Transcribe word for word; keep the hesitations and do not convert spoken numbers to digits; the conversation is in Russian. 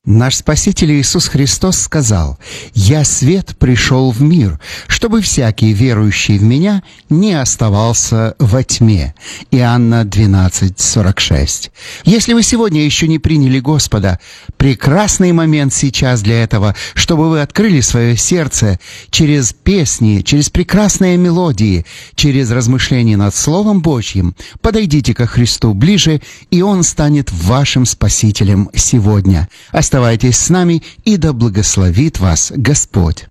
Наш Спаситель Иисус Христос сказал: «Я свет пришел в мир, чтобы всякий верующий в Меня не оставался во тьме». Иоанна двенадцать, сорок шесть. Если вы сегодня еще не приняли Господа, прекрасный момент сейчас для этого, чтобы вы открыли свое сердце через песни, через прекрасные мелодии, через размышления над Словом Божьим. Подойдите ко Христу ближе, и Он станет вашим Спасителем сегодня. Оставайтесь с нами, и да благословит вас Господь.